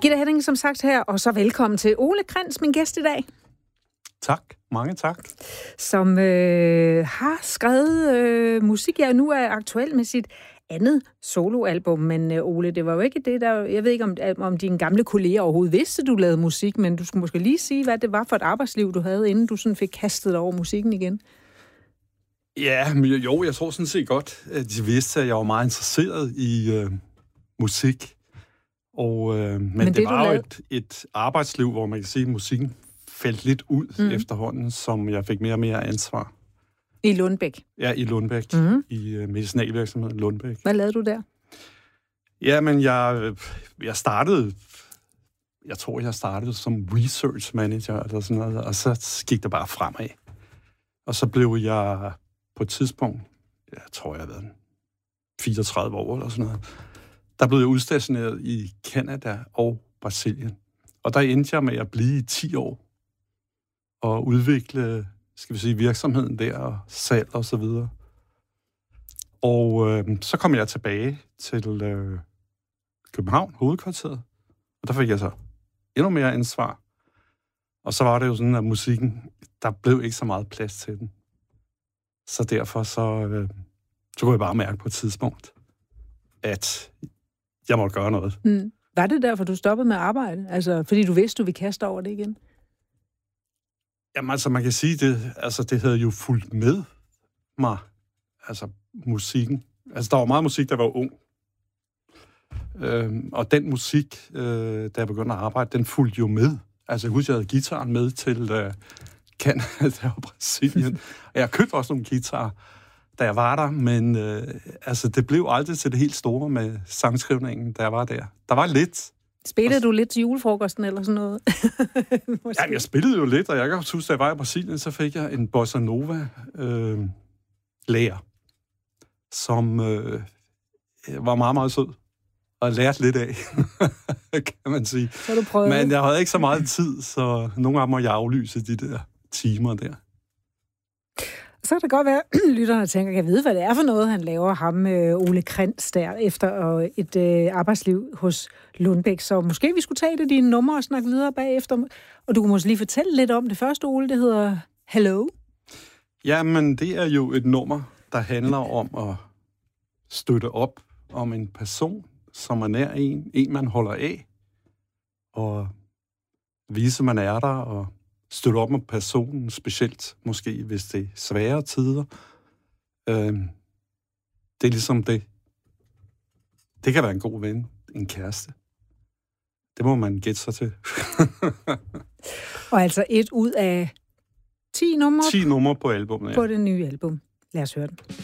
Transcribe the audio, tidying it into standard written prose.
Gitte Henning, som sagt her, og så velkommen til Ole Krantz, min gæst i dag. Tak, mange tak. Som har skrevet musik, ja, nu er aktuel med sit andet soloalbum, men Ole, det var jo ikke det, der... Jeg ved ikke, om dine gamle kolleger overhovedet vidste, du lavede musik, men du skulle måske lige sige, hvad det var for et arbejdsliv, du havde, inden du sådan fik kastet over musikken igen. Ja, men jo, jeg tror sådan set godt, at de vidste, at jeg var meget interesseret i musik. Og, men det var jo et arbejdsliv, hvor man kan sige, at musikken faldt lidt ud efterhånden, som jeg fik mere og mere ansvar. I Lundbæk? Ja, i Lundbæk. I medicinalvirksomheden Lundbæk. Hvad lavede du der? Jamen, jeg startede... Jeg tror, jeg startede som research manager eller sådan noget, og så gik det bare fremad. Og så blev jeg på et tidspunkt, jeg tror, jeg har været 34 år eller sådan noget, der blev jeg udstationeret i Canada og Brasilien. Og der endte jeg med at blive i 10 år og udvikle, skal vi sige, virksomheden der og salg og så videre. Og så kom jeg tilbage til København, hovedkvarteret, og der fik jeg så endnu mere ansvar. Og så var det jo sådan, at musikken, der blev ikke så meget plads til den. Så derfor så kunne jeg bare mærke på et tidspunkt, at jeg måtte gøre noget. Var det derfor, du stoppede med at arbejde? Altså, fordi du vidste, du ville kaste over det igen? Jamen, altså, man kan sige, det havde jo fulgt med mig, altså musikken. Altså, der var meget musik, der var ung. Og den musik, da jeg begyndte at arbejde, den fulgte jo med. Altså, jeg husker, jeg havde guitaren med til Canada og Brasilien. Og jeg købte også nogle guitarer, da jeg var der, men altså, det blev aldrig til det helt store med sangskrivningen, da jeg var der. Der var lidt. Spillede du lidt til julefrokosten eller sådan noget? Ja, jeg spillede jo lidt, og jeg kan huske, da jeg var i Brasilien, så fik jeg en bossa nova lærer, som var meget, meget sød, og lærte lidt af, kan man sige. Så du prøvede. Men jeg havde ikke så meget tid, så nogle gange må jeg aflyse de der timer der. Så kan det godt være, at lytterne tænker, kan jeg vide, hvad det er for noget, han laver, ham Ole Krantz der, efter et arbejdsliv hos Lundbæk. Så måske vi skulle tage det dine numre og snakke videre bagefter. Og du kunne måske lige fortælle lidt om det første, Ole, det hedder Hello. Jamen, det er jo et nummer, der handler om at støtte op om en person, som er nær en man holder af, og vise, man er der, og støtte op med personen, specielt måske, hvis det er svære tider. Det er ligesom det. Det kan være en god ven, en kæreste. Det må man gætte sig til. Og altså 1 ud af 10 numre? 10 numre på albumet, ja. På det nye album. Lad os høre den.